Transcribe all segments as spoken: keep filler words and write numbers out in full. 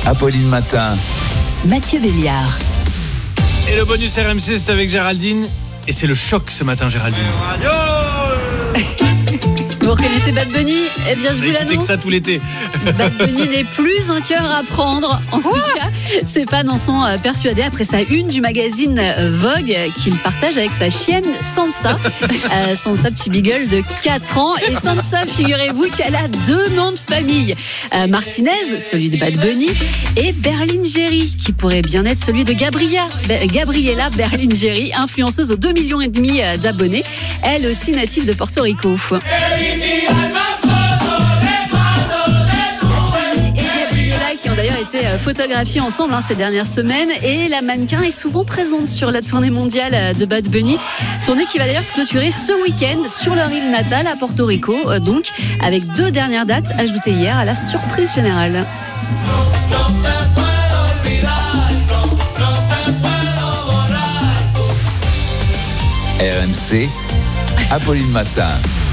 Apolline Matin. Mathieu Béliard. Et le bonus R M C, c'est avec Géraldine. Et c'est le choc ce matin, Géraldine. Vous reconnaissez Bad Bunny ? Eh bien, je vous l'annonce. Que ça tout l'été. Bad Bunny n'est plus un cœur à prendre. En tout cas, ses fans en sont persuadés après sa une du magazine Vogue qu'il partage avec sa chienne Sansa. Euh, Sansa, petit beagle de quatre ans. Et Sansa, figurez-vous qu'elle a deux noms de famille. Euh, Martinez, celui de Bad Bunny, et Berlingeri, qui pourrait bien être celui de Gabriella. Gabriella Berlingeri, influenceuse aux deux millions et demi d'abonnés. Elle aussi native de Porto Rico. Et Gabriella qui ont d'ailleurs été photographiés ensemble hein, ces dernières semaines. Et la mannequin est souvent présente sur la tournée mondiale de Bad Bunny. Tournée qui va d'ailleurs se clôturer ce week-end sur leur île natale à Porto Rico. Donc avec deux dernières dates ajoutées hier à la surprise générale. R M C, Apolline Matin.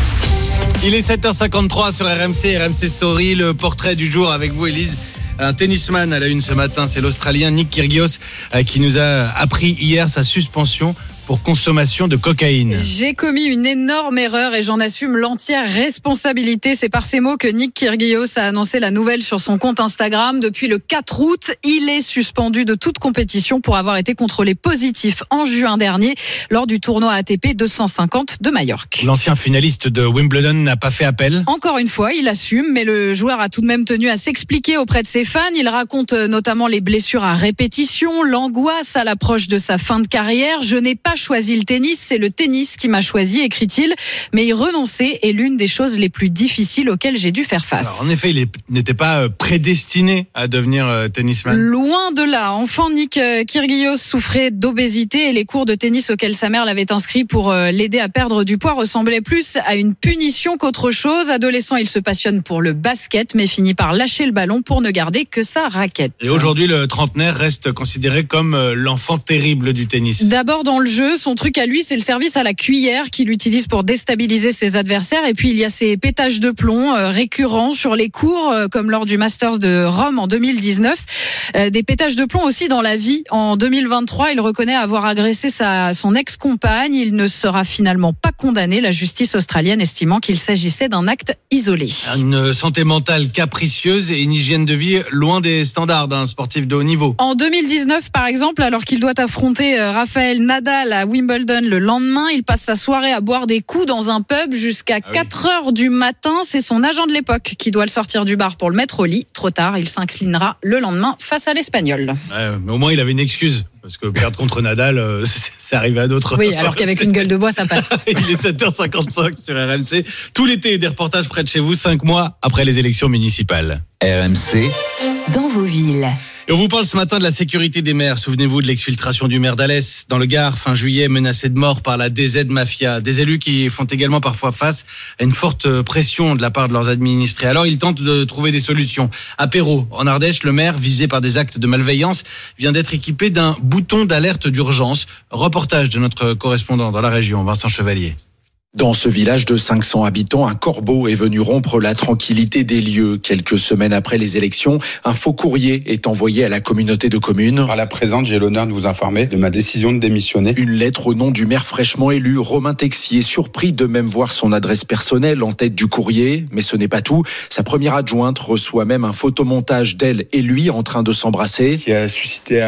Il est sept heures cinquante-trois sur R M C, R M C Story, le portrait du jour avec vous, Élise. Un tennisman à la une ce matin, c'est l'Australien Nick Kyrgios qui nous a appris hier sa suspension pour consommation de cocaïne. J'ai commis une énorme erreur et j'en assume l'entière responsabilité. C'est par ces mots que Nick Kyrgios a annoncé la nouvelle sur son compte Instagram. Depuis le quatre août, il est suspendu de toute compétition pour avoir été contrôlé positif en juin dernier lors du tournoi A T P deux cent cinquante de Majorque. L'ancien finaliste de Wimbledon n'a pas fait appel. Encore une fois, il assume, mais le joueur a tout de même tenu à s'expliquer auprès de ses fans. Il raconte notamment les blessures à répétition, l'angoisse à l'approche de sa fin de carrière. Je n'ai pas choisi le tennis, c'est le tennis qui m'a choisi, écrit-il. Mais y renoncer est l'une des choses les plus difficiles auxquelles j'ai dû faire face. Alors, en effet, il n'était pas prédestiné à devenir tennisman. Loin de là. Enfant, Nick Kyrgios souffrait d'obésité et les cours de tennis auxquels sa mère l'avait inscrit pour l'aider à perdre du poids ressemblaient plus à une punition qu'autre chose. Adolescent, il se passionne pour le basket, mais finit par lâcher le ballon pour ne garder que sa raquette. Et aujourd'hui, le trentenaire reste considéré comme l'enfant terrible du tennis. D'abord dans le jeu, son truc à lui, c'est le service à la cuillère qu'il utilise pour déstabiliser ses adversaires. Et puis, il y a ces pétages de plomb euh, récurrents sur les cours, euh, comme lors du Masters de Rome en deux mille dix-neuf. Euh, des pétages de plomb aussi dans la vie. En deux mille vingt-trois, il reconnaît avoir agressé sa, son ex-compagne. Il ne sera finalement pas condamné, la justice australienne estimant qu'il s'agissait d'un acte isolé. Une santé mentale capricieuse et une hygiène de vie loin des standards d'un sportif de haut niveau. En deux mille dix-neuf, par exemple, alors qu'il doit affronter euh, Rafael Nadal à Wimbledon le lendemain, il passe sa soirée à boire des coups dans un pub jusqu'à ah oui. quatre heures du matin. C'est son agent de l'époque qui doit le sortir du bar pour le mettre au lit. Trop tard, il s'inclinera le lendemain face à l'Espagnol. Ouais, mais au moins, il avait une excuse. Parce que perdre contre Nadal, euh, c'est, c'est arrivé à d'autres. Oui, alors qu'avec une gueule de bois, ça passe. Il est sept heures cinquante-cinq sur R M C. Tout l'été, des reportages près de chez vous, cinq mois après les élections municipales. R M C. Dans vos villes. Et on vous parle ce matin de la sécurité des maires. Souvenez-vous de l'exfiltration du maire d'Alès dans le Gard, fin juillet, menacé de mort par la D Z Mafia. Des élus qui font également parfois face à une forte pression de la part de leurs administrés. Alors ils tentent de trouver des solutions. À Perrault, en Ardèche, le maire, visé par des actes de malveillance, vient d'être équipé d'un bouton d'alerte d'urgence. Reportage de notre correspondant dans la région, Vincent Chevalier. Dans ce village de cinq cents habitants, un corbeau est venu rompre la tranquillité des lieux. Quelques semaines après les élections, un faux courrier est envoyé à la communauté de communes. Par la présente, j'ai l'honneur de vous informer de ma décision de démissionner. Une lettre au nom du maire fraîchement élu, Romain Texier, surpris de même voir son adresse personnelle en tête du courrier. Mais ce n'est pas tout. Sa première adjointe reçoit même un photomontage d'elle et lui en train de s'embrasser. Qui a suscité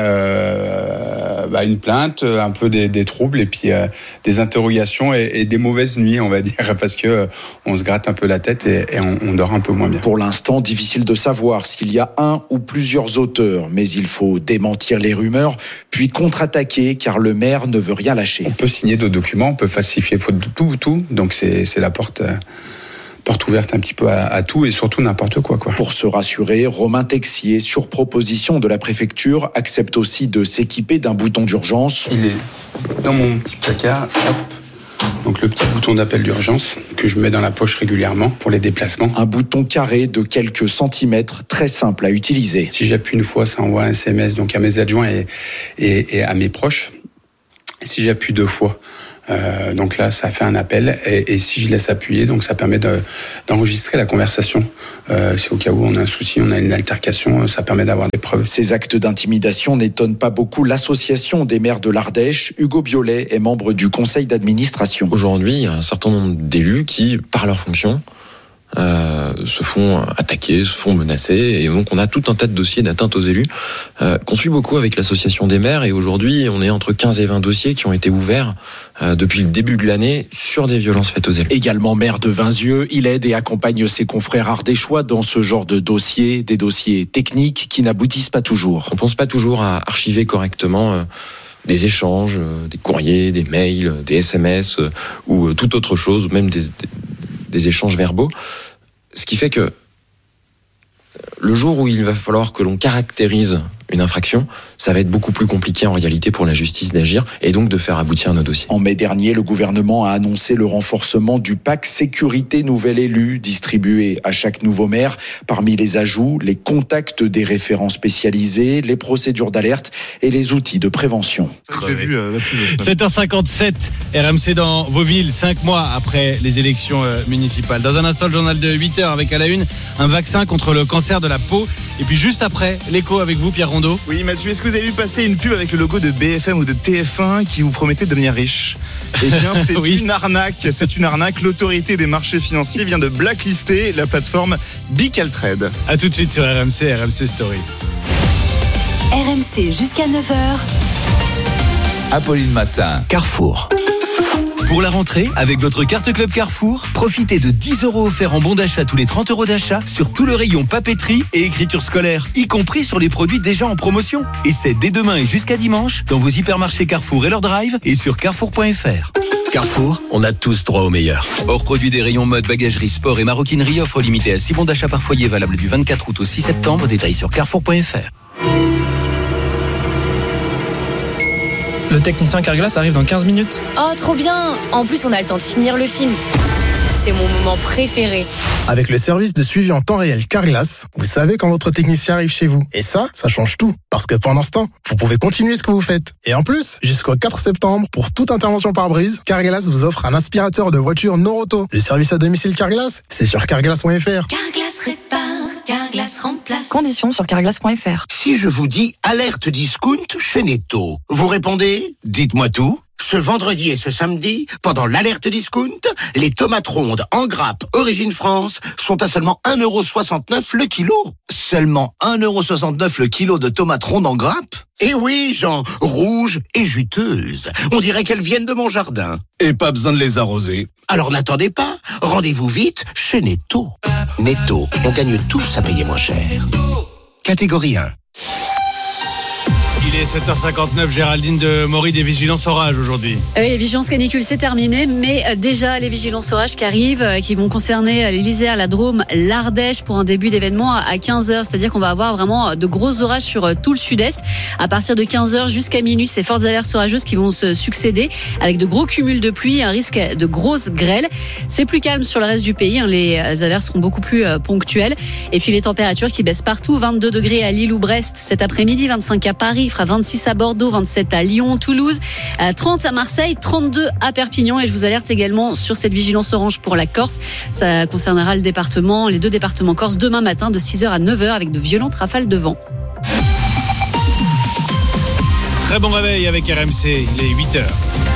euh, bah, une plainte, un peu des, des troubles et puis euh, des interrogations et, et des mauvaises nuit, on va dire, parce que euh, on se gratte un peu la tête et, et on, on dort un peu moins bien. Pour l'instant, difficile de savoir s'il y a un ou plusieurs auteurs, mais il faut démentir les rumeurs, puis contre-attaquer, car le maire ne veut rien lâcher. On peut signer d'autres documents, on peut falsifier faute de tout, tout, donc c'est, c'est la porte... Euh porte ouverte un petit peu à, à tout et surtout n'importe quoi, quoi. Pour se rassurer, Romain Texier, sur proposition de la préfecture, accepte aussi de s'équiper d'un bouton d'urgence. Il est dans mon petit placard, hop. Donc le petit bouton d'appel d'urgence que je mets dans la poche régulièrement pour les déplacements. Un bouton carré de quelques centimètres, très simple à utiliser. Si j'appuie une fois, ça envoie un S M S donc à mes adjoints et, et, et à mes proches. Si j'appuie deux fois, Euh, donc là, ça fait un appel et, et si je laisse appuyer, donc ça permet de, d'enregistrer la conversation. Euh, si au cas où on a un souci, on a une altercation, ça permet d'avoir des preuves. Ces actes d'intimidation n'étonnent pas beaucoup l'association des maires de l'Ardèche. Hugo Biolay est membre du conseil d'administration. Aujourd'hui, il y a un certain nombre d'élus qui, par leur fonction, Euh, se font attaquer, se font menacer, et donc on a tout un tas de dossiers d'atteinte aux élus euh, qu'on suit beaucoup avec l'association des maires, et aujourd'hui on est entre quinze et vingt dossiers qui ont été ouverts euh, depuis le début de l'année sur des violences faites aux élus. Également maire de Vinzieux, il aide et accompagne ses confrères ardéchois dans ce genre de dossiers, des dossiers techniques qui n'aboutissent pas toujours. On pense pas toujours à archiver correctement euh, des échanges, euh, des courriers, des mails, des S M S euh, ou euh, toute autre chose, même des, des des échanges verbaux, ce qui fait que le jour où il va falloir que l'on caractérise une infraction, ça va être beaucoup plus compliqué en réalité pour la justice d'agir et donc de faire aboutir nos dossiers. En mai dernier, le gouvernement a annoncé le renforcement du pack sécurité nouvel élu distribué à chaque nouveau maire. Parmi les ajouts, les contacts des référents spécialisés, les procédures d'alerte et les outils de prévention. J'ai vu euh, la pub. sept heures cinquante-sept, R M C dans vos villes, cinq mois après les élections euh, municipales. Dans un instant, le journal de huit heures avec à la une un vaccin contre le cancer de la peau. Et puis juste après, l'écho avec vous, Pierre Rondeau. Oui, Mathieu, est-ce que vous avez vu passer une pub avec le logo de B F M ou de T F un qui vous promettait de devenir riche? Eh bien, c'est oui. une arnaque. C'est une arnaque. L'autorité des marchés financiers vient de blacklister la plateforme Bicaltrade. A tout de suite sur R M C, R M C Story. R M C jusqu'à neuf heures. Apolline Matin. Carrefour. Pour la rentrée, avec votre carte Club Carrefour, profitez de dix euros offerts en bon d'achat tous les trente euros d'achat sur tout le rayon papeterie et écriture scolaire, y compris sur les produits déjà en promotion. Et c'est dès demain et jusqu'à dimanche dans vos hypermarchés Carrefour et leur drive et sur carrefour point f r. Carrefour, on a tous droit au meilleur. Hors produit des rayons mode, bagagerie, sport et maroquinerie, offre limitée à six bons d'achat par foyer valable du vingt-quatre août au six septembre. Détails sur carrefour point f r. Le technicien Carglass arrive dans quinze minutes. Oh, trop bien! En plus, on a le temps de finir le film. C'est mon moment préféré. Avec le service de suivi en temps réel Carglass, vous savez quand votre technicien arrive chez vous. Et ça, ça change tout. Parce que pendant ce temps, vous pouvez continuer ce que vous faites. Et en plus, jusqu'au quatre septembre, pour toute intervention par brise, Carglass vous offre un aspirateur de voiture Noroto. Le service à domicile Carglass, c'est sur carglass point f r. Carglass répare, Carglass remplace. Conditions sur carglass point f r. Si je vous dis alerte discount chez Netto, vous répondez? Dites-moi tout. Ce vendredi et ce samedi, pendant l'alerte discount, les tomates rondes en grappe Origine France sont à seulement un euro soixante-neuf le kilo. Seulement un euro soixante-neuf le kilo de tomates rondes en grappe? Eh oui, Jean, rouges et juteuses. On dirait qu'elles viennent de mon jardin. Et pas besoin de les arroser. Alors n'attendez pas, rendez-vous vite chez Netto. Netto, on gagne tous à payer moins cher. Catégorie un. Il est sept heures cinquante-neuf, Géraldine de Maury, des vigilances orages aujourd'hui. Oui, les vigilances canicules, c'est terminé, mais déjà les vigilances orages qui arrivent, qui vont concerner l'Isère, la Drôme, l'Ardèche pour un début d'événement à quinze heures. C'est-à-dire qu'on va avoir vraiment de gros orages sur tout le sud-est. À partir de quinze heures jusqu'à minuit, ces fortes averses orageuses qui vont se succéder avec de gros cumuls de pluie et un risque de grosses grêles. C'est plus calme sur le reste du pays. Les averses seront beaucoup plus ponctuelles. Et puis les températures qui baissent partout. vingt-deux degrés à Lille ou Brest cet après-midi, vingt-cinq à Paris, fera vingt-six à Bordeaux, vingt-sept à Lyon, Toulouse, trente à Marseille, trente-deux à Perpignan. Et je vous alerte également sur cette vigilance orange pour la Corse. Ça concernera le département, les deux départements corse demain matin de six heures à neuf heures avec de violentes rafales de vent. Très bon réveil avec R M C, il est huit heures.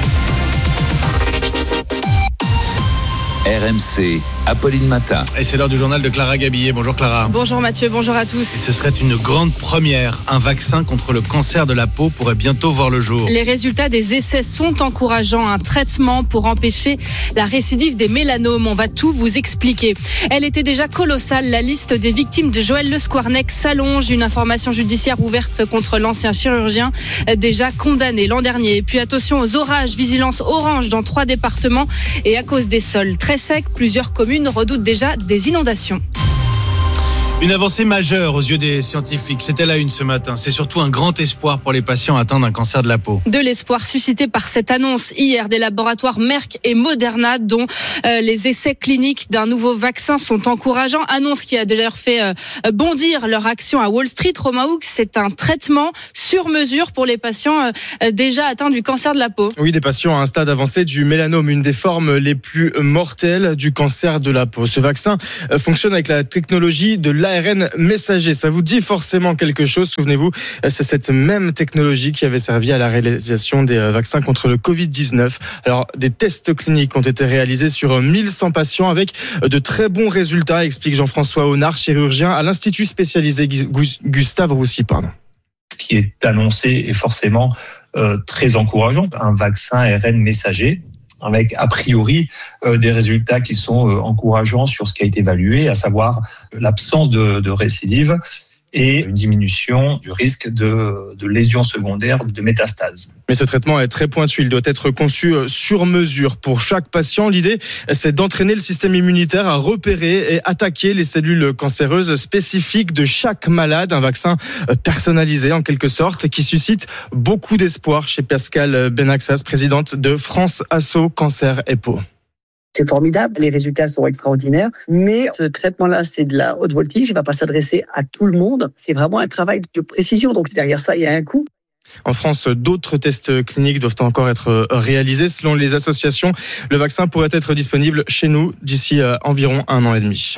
R M C, Apolline Matin. Et c'est l'heure du journal de Clara Gabillet. Bonjour Clara. Bonjour Mathieu, bonjour à tous. Et ce serait une grande première. Un vaccin contre le cancer de la peau pourrait bientôt voir le jour. Les résultats des essais sont encourageants. Un traitement pour empêcher la récidive des mélanomes. On va tout vous expliquer. Elle était déjà colossale. La liste des victimes de Joël Le Squarnec s'allonge. Une information judiciaire ouverte contre l'ancien chirurgien déjà condamné l'an dernier. Et puis attention aux orages. Vigilance orange dans trois départements. Et à cause des sols très secs, plusieurs communes redoutent déjà des inondations. Une avancée majeure aux yeux des scientifiques. C'était la une ce matin. C'est surtout un grand espoir pour les patients atteints d'un cancer de la peau. De l'espoir suscité par cette annonce hier des laboratoires Merck et Moderna, dont euh, les essais cliniques d'un nouveau vaccin sont encourageants. Annonce qui a d'ailleurs fait euh, bondir leur action à Wall Street. Romaouk, c'est un traitement sur mesure pour les patients déjà atteints du cancer de la peau. Oui, des patients à un stade avancé du mélanome, une des formes les plus mortelles du cancer de la peau. Ce vaccin fonctionne avec la technologie de l'A R N messager. Ça vous dit forcément quelque chose, souvenez-vous, c'est cette même technologie qui avait servi à la réalisation des vaccins contre le covid dix-neuf. Alors, des tests cliniques ont été réalisés sur mille cent patients avec de très bons résultats, explique Jean-François Honard, chirurgien à l'Institut spécialisé Gustave Roussy. Pardon. Ce qui est annoncé est forcément euh, très encourageant. Un vaccin A R N messager avec a priori euh, des résultats qui sont euh, encourageants sur ce qui a été évalué, à savoir l'absence de, de récidive et une diminution du risque de, de lésions secondaires, de métastases. Mais ce traitement est très pointu, il doit être conçu sur mesure pour chaque patient. L'idée, c'est d'entraîner le système immunitaire à repérer et attaquer les cellules cancéreuses spécifiques de chaque malade. Un vaccin personnalisé en quelque sorte qui suscite beaucoup d'espoir chez Pascale Benaxas, présidente de France Asso Cancer et Peau. C'est formidable, les résultats sont extraordinaires, mais ce traitement-là, c'est de la haute voltige, il ne va pas s'adresser à tout le monde. C'est vraiment un travail de précision, donc derrière ça, il y a un coût. En France, d'autres tests cliniques doivent encore être réalisés. Selon les associations, le vaccin pourrait être disponible chez nous d'ici environ un an et demi.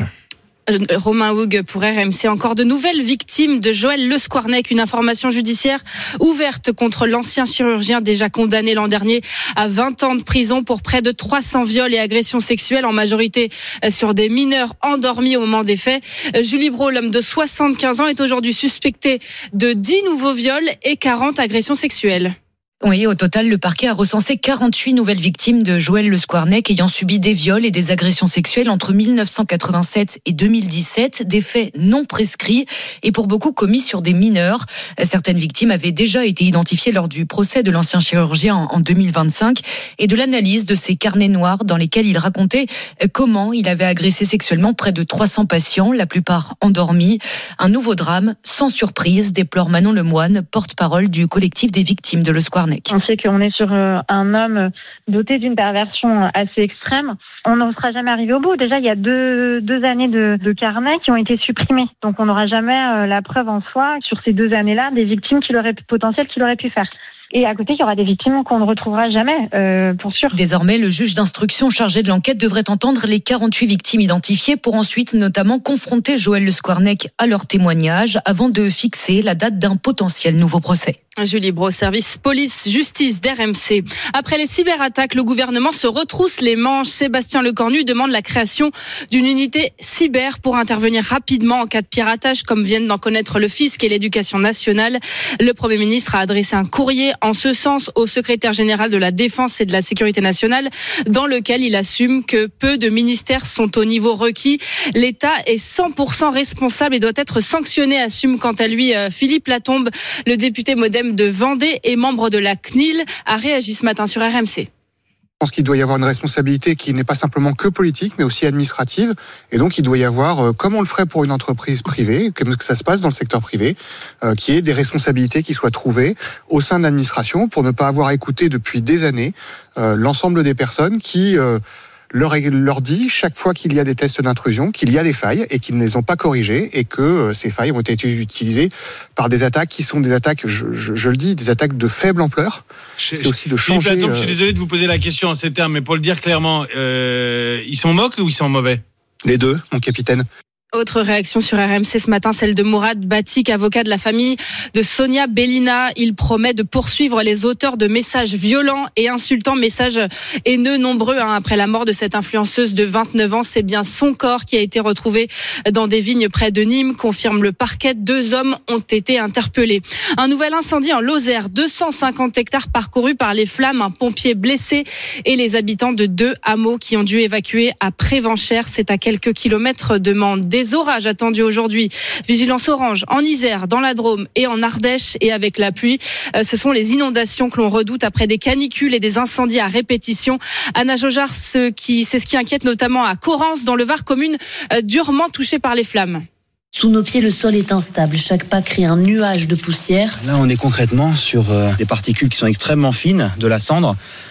Romain Houg pour R M C. Encore de nouvelles victimes de Joël Le Squarnec. Une information judiciaire ouverte contre l'ancien chirurgien déjà condamné l'an dernier à vingt ans de prison pour près de trois cents viols et agressions sexuelles, en majorité sur des mineurs endormis au moment des faits. Julie Brault, l'homme de soixante-quinze ans, est aujourd'hui suspecté de dix nouveaux viols et quarante agressions sexuelles. Oui, au total, le parquet a recensé quarante-huit nouvelles victimes de Joël Le Squarnec ayant subi des viols et des agressions sexuelles entre mille neuf cent quatre-vingt-sept et deux mille dix-sept, des faits non prescrits et pour beaucoup commis sur des mineurs. Certaines victimes avaient déjà été identifiées lors du procès de l'ancien chirurgien en deux mille vingt-cinq et de l'analyse de ces carnets noirs dans lesquels il racontait comment il avait agressé sexuellement près de trois cents patients, la plupart endormis. Un nouveau drame, sans surprise, déplore Manon Lemoine, porte-parole du collectif des victimes de Le Squarnec. On sait qu'on est sur un homme doté d'une perversion assez extrême. On n'en sera jamais arrivé au bout. Déjà, il y a deux, deux années de, de carnets qui ont été supprimés. Donc, on n'aura jamais la preuve en soi sur ces deux années-là des victimes qu'il aurait, potentielles qu'il aurait pu faire. Et à côté, il y aura des victimes qu'on ne retrouvera jamais, euh, pour sûr. Désormais, le juge d'instruction chargé de l'enquête devrait entendre les quarante-huit victimes identifiées pour ensuite notamment confronter Joël Le Squarnec à leur témoignage avant de fixer la date d'un potentiel nouveau procès. Julie Brault, service police-justice d'R M C. Après les cyberattaques, le gouvernement se retrousse les manches. Sébastien Lecornu demande la création d'une unité cyber pour intervenir rapidement en cas de piratage, comme viennent d'en connaître le fisc et l'éducation nationale. Le Premier ministre a adressé un courrier en ce sens au secrétaire général de la Défense et de la Sécurité nationale, dans lequel il assume que peu de ministères sont au niveau requis. L'État est cent pour cent responsable et doit être sanctionné, assume quant à lui Philippe Latombe, le député Modem de Vendée et membre de la C N I L, a réagi ce matin sur R M C. Je pense qu'il doit y avoir une responsabilité qui n'est pas simplement que politique, mais aussi administrative. Et donc, il doit y avoir, comme on le ferait pour une entreprise privée, comme ça se passe dans le secteur privé, euh, qu'il y ait des responsabilités qui soient trouvées au sein de l'administration pour ne pas avoir écouté depuis des années euh, l'ensemble des personnes qui euh, leur, leur dit chaque fois qu'il y a des tests d'intrusion qu'il y a des failles et qu'ils ne les ont pas corrigées et que euh, ces failles ont été utilisées par des attaques qui sont des attaques, je, je, je le dis, des attaques de faible ampleur. Je, C'est aussi de changer... Philippe Latombe, euh... je suis désolé de vous poser la question en ces termes, mais pour le dire clairement, euh, ils sont moques ou ils sont mauvais ? Les deux, mon capitaine. Autre réaction sur R M C ce matin, celle de Mourad Batik, avocat de la famille de Sonia Bellina. Il promet de poursuivre les auteurs de messages violents et insultants, messages haineux nombreux hein, après la mort de cette influenceuse de vingt-neuf ans. C'est bien son corps qui a été retrouvé dans des vignes près de Nîmes, confirme le parquet. Deux hommes ont été interpellés. Un nouvel incendie en Lozère, deux cent cinquante hectares parcourus par les flammes, un pompier blessé et les habitants de deux hameaux qui ont dû évacuer à Prévenchères. C'est à quelques kilomètres de Mende. Des orages attendus aujourd'hui. Vigilance orange en Isère, dans la Drôme et en Ardèche. Et avec la pluie, ce sont les inondations que l'on redoute après des canicules et des incendies à répétition. Anna Jojard, ce qui, c'est ce qui inquiète notamment à Corrence, dans le Var, commune durement touchée par les flammes. Sous nos pieds, le sol est instable. Chaque pas crée un nuage de poussière. Là, on est concrètement sur euh, des particules qui sont extrêmement fines, de la cendre,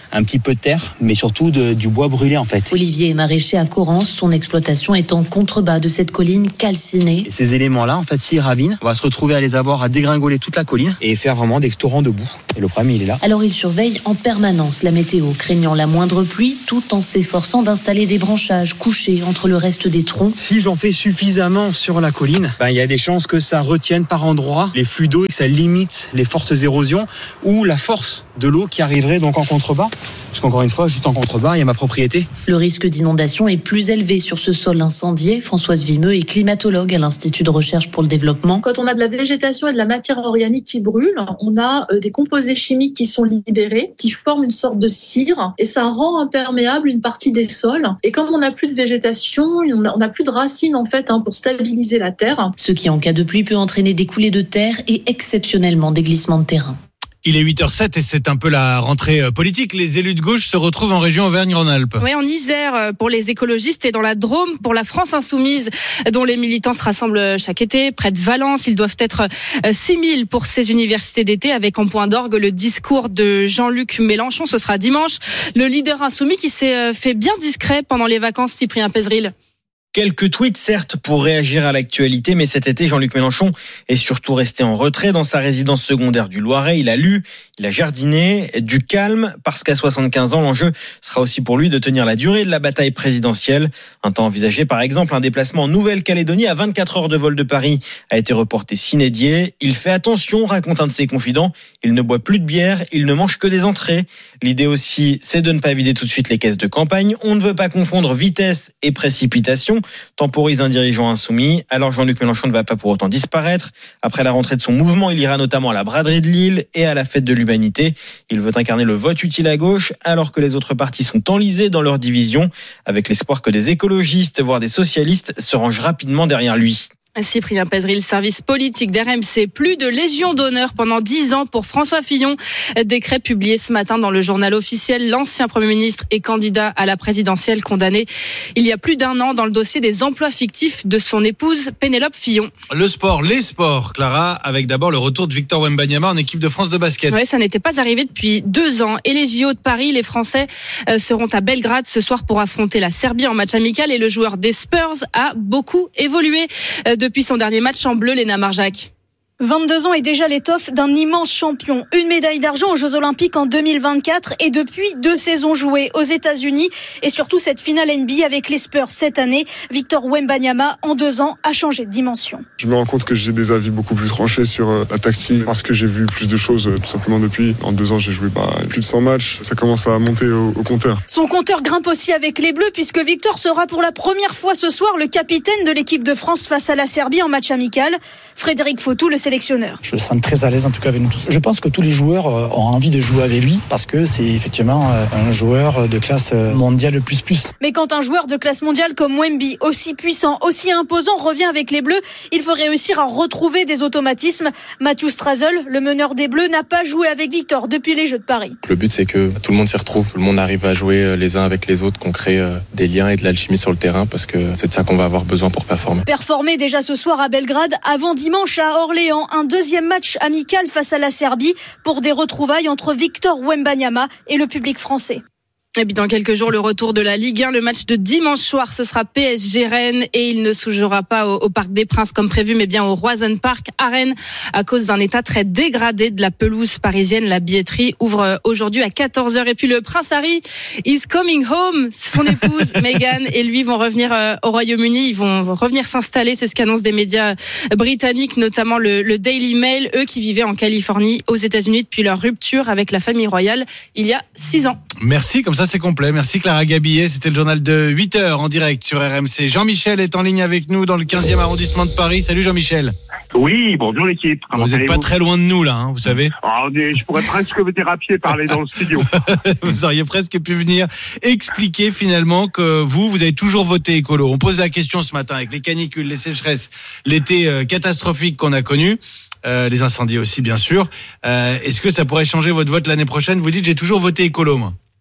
un petit peu de terre, mais surtout de, du bois brûlé en fait. Olivier est maraîcher à Corrence, son exploitation est en contrebas de cette colline calcinée. Et ces éléments-là, en fait, s'ils ravinent, on va se retrouver à les avoir à dégringoler toute la colline et faire vraiment des torrents de boue. Et le problème, il est là. Alors il surveille en permanence la météo, craignant la moindre pluie, tout en s'efforçant d'installer des branchages couchés entre le reste des troncs. Si j'en fais suffisamment sur la colline, ben, il y a des chances que ça retienne par endroits les flux d'eau et que ça limite les fortes érosions ou la force de l'eau qui arriverait donc en contrebas. Parce qu'encore une fois, juste en contrebas, il y a ma propriété. Le risque d'inondation est plus élevé sur ce sol incendié. Françoise Vimeux est climatologue à l'Institut de recherche pour le développement. Quand on a de la végétation et de la matière organique qui brûle, on a des composés chimiques qui sont libérés, qui forment une sorte de cire, et ça rend imperméable une partie des sols. Et comme on n'a plus de végétation, on n'a plus de racines en fait hein, pour stabiliser la terre. Ce qui en cas de pluie peut entraîner des coulées de terre et exceptionnellement des glissements de terrain. Il est huit heures zéro sept et c'est un peu la rentrée politique. Les élus de gauche se retrouvent en région Auvergne-Rhône-Alpes. Oui, en Isère pour les écologistes et dans la Drôme pour la France insoumise, dont les militants se rassemblent chaque été. Près de Valence, ils doivent être six mille pour ces universités d'été, avec en point d'orgue le discours de Jean-Luc Mélenchon. Ce sera dimanche. Le leader insoumis qui s'est fait bien discret pendant les vacances, Cyprien Pézeril. Quelques tweets, certes, pour réagir à l'actualité, mais cet été, Jean-Luc Mélenchon est surtout resté en retrait dans sa résidence secondaire du Loiret. Il a lu, il a jardiné, du calme, parce qu'à soixante-quinze ans, l'enjeu sera aussi pour lui de tenir la durée de la bataille présidentielle. Un temps envisagé, par exemple, un déplacement en Nouvelle-Calédonie à vingt-quatre heures de vol de Paris a été reporté sine die. Il fait attention, raconte un de ses confidents. Il ne boit plus de bière, il ne mange que des entrées. L'idée aussi, c'est de ne pas vider tout de suite les caisses de campagne. On ne veut pas confondre vitesse et précipitation, temporise un dirigeant insoumis. Alors Jean-Luc Mélenchon ne va pas pour autant disparaître. Après la rentrée de son mouvement, il ira notamment à la braderie de Lille et à la fête de l'Humanité. Il veut incarner le vote utile à gauche, alors que les autres partis sont enlisés dans leur division, avec l'espoir que des écologistes, voire des socialistes, se rangent rapidement derrière lui. Cyprien Pézeril, service politique d'R M C. Plus de Légion d'honneur pendant dix ans pour François Fillon. Décret publié ce matin dans le journal officiel. L'ancien Premier ministre et candidat à la présidentielle condamné il y a plus d'un an dans le dossier des emplois fictifs de son épouse Pénélope Fillon. Le sport, les sports, Clara, avec d'abord le retour de Victor Wembanyama en équipe de France de basket. Oui, ça n'était pas arrivé depuis deux ans. Et les J O de Paris, les Français seront à Belgrade ce soir pour affronter la Serbie en match amical. Et le joueur des Spurs a beaucoup évolué depuis son dernier match en bleu, Léna Marjac. vingt-deux ans et déjà l'étoffe d'un immense champion. Une médaille d'argent aux Jeux Olympiques en deux mille vingt-quatre et depuis deux saisons jouées aux États-Unis et surtout cette finale N B A avec les Spurs cette année. Victor Wembanyama, en deux ans, a changé de dimension. Je me rends compte que j'ai des avis beaucoup plus tranchés sur la tactique parce que j'ai vu plus de choses tout simplement depuis. En deux ans, j'ai joué bah, plus de cent matchs. Ça commence à monter au, au compteur. Son compteur grimpe aussi avec les Bleus puisque Victor sera pour la première fois ce soir le capitaine de l'équipe de France face à la Serbie en match amical. Frédéric Fautou, le sélectionneur. Je le sens très à l'aise en tout cas avec nous tous. Je pense que tous les joueurs ont envie de jouer avec lui parce que c'est effectivement un joueur de classe mondiale plus plus. Mais quand un joueur de classe mondiale comme Wemby, aussi puissant, aussi imposant, revient avec les Bleus, il faut réussir à retrouver des automatismes. Matthew Strazel, le meneur des Bleus, n'a pas joué avec Victor depuis les Jeux de Paris. Le but c'est que tout le monde s'y retrouve, tout le monde arrive à jouer les uns avec les autres, qu'on crée des liens et de l'alchimie sur le terrain parce que c'est de ça qu'on va avoir besoin pour performer. Performer déjà ce soir à Belgrade, avant dimanche à Orléans, un deuxième match amical face à la Serbie pour des retrouvailles entre Victor Wembanyama et le public français. Et puis dans quelques jours, le retour de la Ligue un, le match de dimanche soir, ce sera P S G Rennes et il ne se jouera pas au, au Parc des Princes comme prévu, mais bien au Roison Park à Rennes à cause d'un état très dégradé de la pelouse parisienne. La billetterie ouvre aujourd'hui à quatorze heures. Et puis le prince Harry is coming home. Son épouse Meghan et lui vont revenir au Royaume-Uni. Ils vont revenir s'installer. C'est ce qu'annoncent des médias britanniques, notamment le, le Daily Mail, eux qui vivaient en Californie, aux États-Unis depuis leur rupture avec la famille royale il y a six ans. Merci, comme ça c'est complet. Merci Clara Gabillet. C'était le journal de huit heures en direct sur R M C. Jean-Michel est en ligne avec nous dans le quinzième arrondissement de Paris. Salut Jean-Michel. Oui, bonjour l'équipe. Comment vous n'êtes pas très loin de nous là, hein, vous savez. Oh, je pourrais presque vous dérapier parler dans le studio. Vous auriez presque pu venir expliquer finalement que vous, vous avez toujours voté écolo. On pose la question ce matin avec les canicules, les sécheresses, l'été euh, catastrophique qu'on a connu. Euh, les incendies aussi bien sûr. Euh, est-ce que ça pourrait changer votre vote l'année prochaine? Vous dites j'ai toujours voté écolo moi.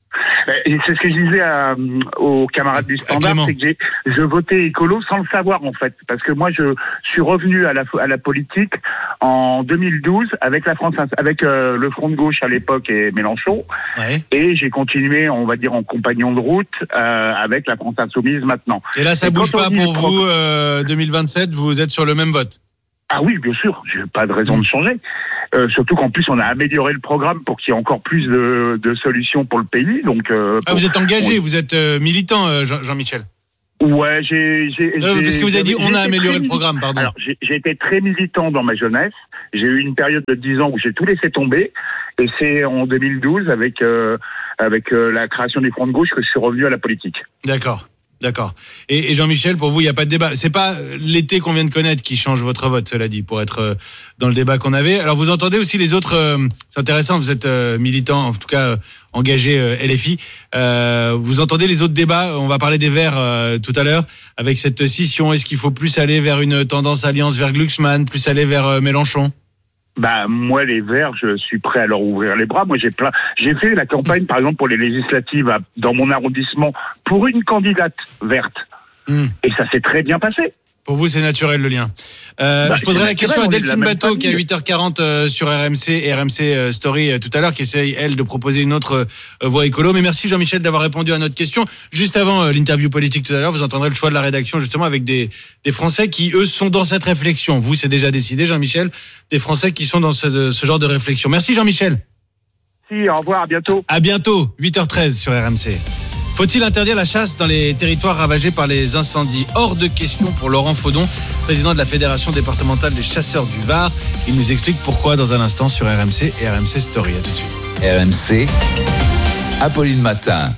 C'est ce que je disais à, aux camarades du Standard, c'est que j'ai, je votais écolo sans le savoir en fait, parce que moi je suis revenu à la, à la politique en deux mille douze avec la France, avec euh, le Front de gauche à l'époque et Mélenchon, ouais. Et j'ai continué, on va dire en compagnon de route euh, avec la France Insoumise maintenant. Et là, ça et bouge pas pour vous euh, deux mille vingt-sept, vous êtes sur le même vote? Ah oui, bien sûr, j'ai pas de raison mmh. de changer. Euh, surtout qu'en plus on a amélioré le programme pour qu'il y ait encore plus de, de solutions pour le pays. Donc euh, ah, vous êtes engagé, on... vous êtes euh, militant, euh, Jean- Jean-Michel. Ouais, j'ai. j'ai euh, j'ai parce que vous avez dit on a amélioré le programme, pardon. Alors j'ai, j'ai été très militant dans ma jeunesse. J'ai eu une période de dix ans où j'ai tout laissé tomber, et c'est en deux mille douze avec euh, avec euh, la création du Front de gauche que je suis revenu à la politique. D'accord. D'accord. Et, et Jean-Michel, pour vous, il n'y a pas de débat. C'est pas l'été qu'on vient de connaître qui change votre vote, cela dit, pour être dans le débat qu'on avait. Alors, vous entendez aussi les autres. Euh, c'est intéressant. Vous êtes euh, militant, en tout cas euh, engagé euh, L F I. Euh, vous entendez les autres débats. On va parler des Verts euh, tout à l'heure avec cette scission. Est-ce qu'il faut plus aller vers une tendance alliance vers Glucksmann, plus aller vers euh, Mélenchon? Bah moi les Verts, je suis prêt à leur ouvrir les bras. Moi j'ai plein, j'ai fait la campagne par exemple pour les législatives à, dans mon arrondissement pour une candidate verte mmh. et ça s'est très bien passé. Pour vous, c'est naturel le lien. Euh, bah, je poserai la question à Delphine Bateau qui est à huit heures quarante euh, sur R M C et R M C euh, Story euh, tout à l'heure, qui essaye, elle, de proposer une autre euh, voie écolo. Mais merci Jean-Michel d'avoir répondu à notre question. Juste avant euh, l'interview politique tout à l'heure, vous entendrez le choix de la rédaction justement avec des, des Français qui, eux, sont dans cette réflexion. Vous, c'est déjà décidé, Jean-Michel, des Français qui sont dans ce, ce genre de réflexion. Merci Jean-Michel. Si, au revoir, à bientôt. À bientôt, huit heures treize sur R M C. Faut-il interdire la chasse dans les territoires ravagés par les incendies? Hors de question pour Laurent Faudon, président de la Fédération départementale des chasseurs du Var. Il nous explique pourquoi dans un instant sur R M C et R M C Story. À tout de suite. R M C, Apolline Matin.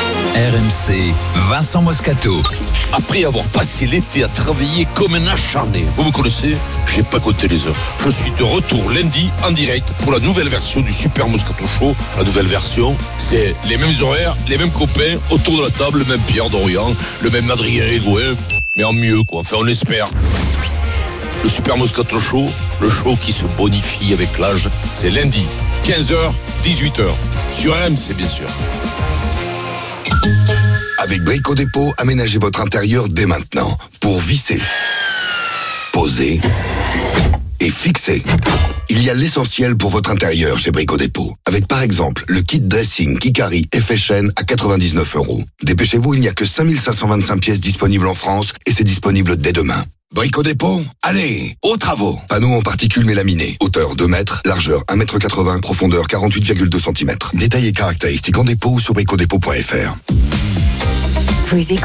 R M C, Vincent Moscato. Après avoir passé l'été à travailler comme un acharné, vous me connaissez, j'ai pas compté les heures. Je suis de retour lundi en direct pour la nouvelle version du Super Moscato Show. La nouvelle version, c'est les mêmes horaires, les mêmes copains, autour de la table, le même Pierre Dorian, le même Adrien Egoin, mais en mieux quoi, enfin on espère. Le Super Moscato Show, le show qui se bonifie avec l'âge, c'est lundi, quinze heures, dix-huit heures, sur R M C bien sûr. Avec Brico Dépôt, aménagez votre intérieur dès maintenant pour visser, poser et fixer. Il y a l'essentiel pour votre intérieur chez Brico Dépôt. Avec par exemple le kit dressing Kikari Effet Chêne à quatre-vingt-dix-neuf euros. Dépêchez-vous, il n'y a que cinq mille cinq cent vingt-cinq pièces disponibles en France et c'est disponible dès demain. Brico Dépôt, allez, aux travaux. Panneaux en particules mélaminées. Hauteur deux mètres, largeur un mètre quatre-vingts, profondeur quarante-huit virgule deux centimètres. Détails et caractéristiques en dépôt ou sur brico dépôt point f r. Vous écoutez